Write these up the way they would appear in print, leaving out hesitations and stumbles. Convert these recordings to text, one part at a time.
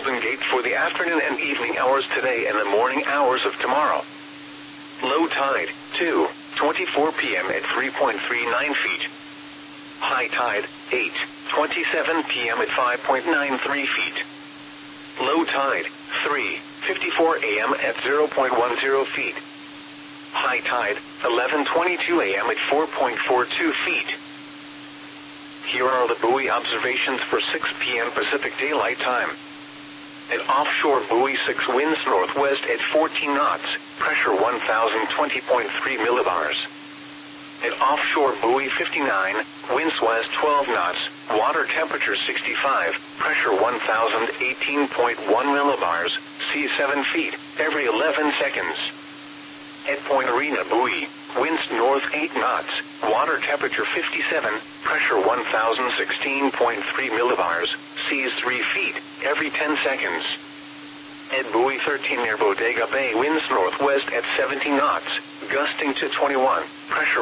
Golden Gate for the afternoon and evening hours today and the morning hours of tomorrow. Low tide, 2:24 p.m. at 3.39 feet. High tide, 8:27 p.m. at 5.93 feet. Low tide, 3:54 a.m. at 0.10 feet. High tide, 11:22 a.m. at 4.42 feet. Here are the buoy observations for 6 p.m. Pacific Daylight Time. An offshore buoy 6 winds northwest at 14 knots, pressure 1020.3 millibars. An offshore buoy 59, winds west 12 knots, water temperature 65, pressure 1018.1 millibars, sea 7 feet, every 11 seconds. At Point Arena buoy, winds north 8 knots, water temperature 57, pressure 1016.3 millibars, seas 3 feet, every 10 seconds. At buoy 13 near Bodega Bay, winds northwest at 17 knots, gusting to 21, pressure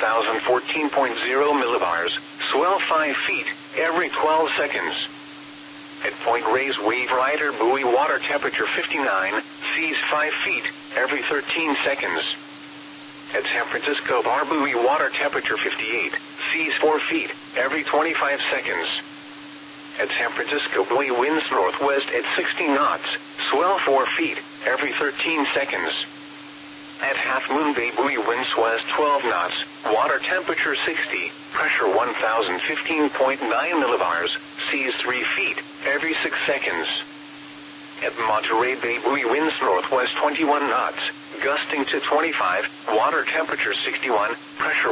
1014.0 millibars, swell 5 feet, every 12 seconds. At Point Reyes Wave Rider buoy, water temperature 59, seas 5 feet, every 13 seconds. At San Francisco Bar buoy, water temperature 58, seas 4 feet, every 25 seconds. At San Francisco buoy, winds northwest at 16 knots, swell 4 feet, every 13 seconds. At Half Moon Bay buoy, winds west 12 knots, water temperature 60, pressure 1015.9 millibars, seas 3 feet, every 6 seconds. At Monterey Bay buoy, winds northwest 21 knots, gusting to 25, water temperature 61, pressure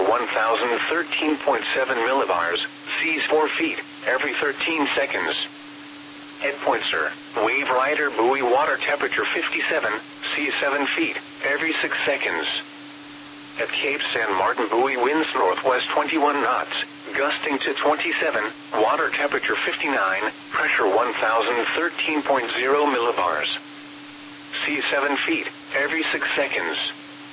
1013.7 millibars, seas 4 feet, every 13 seconds. At Point Sur, Wave Rider buoy, water temperature 57, seas 7 feet, every 6 seconds. At Cape San Martin buoy, winds northwest 21 knots, gusting to 27, water temperature 59, pressure 1013.0 millibars. Sea 7 feet, every 6 seconds.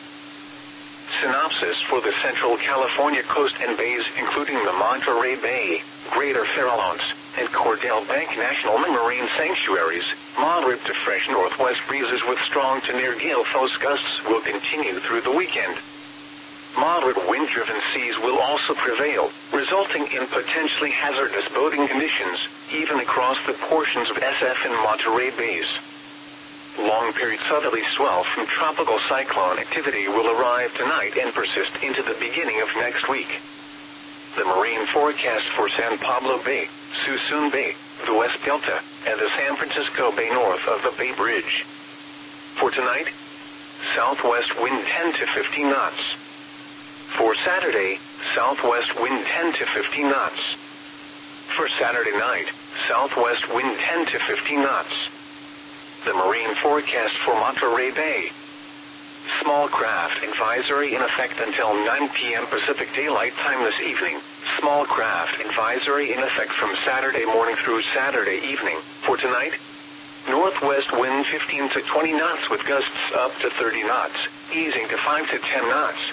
Synopsis for the Central California coast and bays, including the Monterey Bay, Greater Farallones, and Cordell Bank National Marine Sanctuaries. Moderate to fresh northwest breezes with strong to near gale force gusts will continue through the weekend. Moderate wind-driven seas will also prevail, resulting in potentially hazardous boating conditions, even across the portions of SF and Monterey Bays. Long-period southerly swell from tropical cyclone activity will arrive tonight and persist into the beginning of next week. The marine forecast for San Pablo Bay, Suisun Bay, the West Delta, and the San Francisco Bay north of the Bay Bridge. For tonight, southwest wind 10 to 15 knots. For Saturday, southwest wind 10 to 15 knots. For Saturday night, southwest wind 10 to 15 knots. The marine forecast for Monterey Bay. Small craft advisory in effect until 9 p.m. Pacific Daylight Time this evening. Small craft advisory in effect from Saturday morning through Saturday evening. For tonight, northwest wind 15 to 20 knots with gusts up to 30 knots, easing to 5 to 10 knots.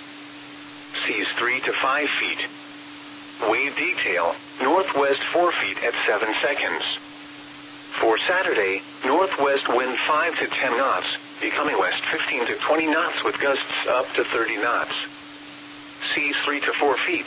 Seas 3 to 5 feet. Wave detail, northwest 4 feet at 7 seconds. For Saturday, northwest wind 5 to 10 knots, becoming west 15 to 20 knots with gusts up to 30 knots. Seas 3 to 4 feet.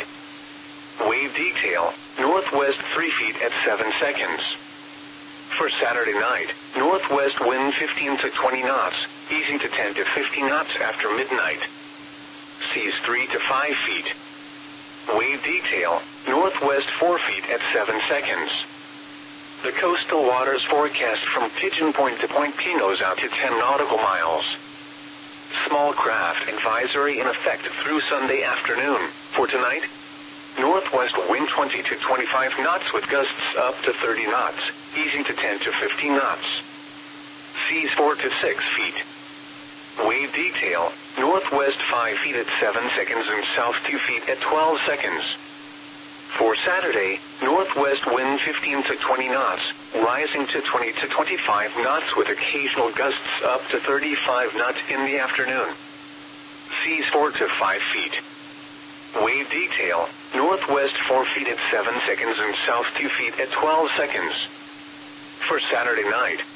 Wave detail, northwest 3 feet at 7 seconds. For Saturday night, northwest wind 15 to 20 knots, easing to 10 to 15 knots after midnight. Seas 3 to 5 feet. Wave detail, northwest 4 feet at 7 seconds. The coastal waters forecast from Pigeon Point to Point Pinos out to 10 nautical miles. Small craft advisory in effect through Sunday afternoon. For tonight, northwest wind 20 to 25 knots with gusts up to 30 knots, easing to 10 to 15 knots. Seas 4 to 6 feet. Wave detail, northwest 5 feet at 7 seconds and south 2 feet at 12 seconds. For Saturday, northwest wind 15 to 20 knots, rising to 20 to 25 knots with occasional gusts up to 35 knots in the afternoon. Seas 4 to 5 feet. Wave detail, northwest 4 feet at 7 seconds and south 2 feet at 12 seconds. For Saturday night,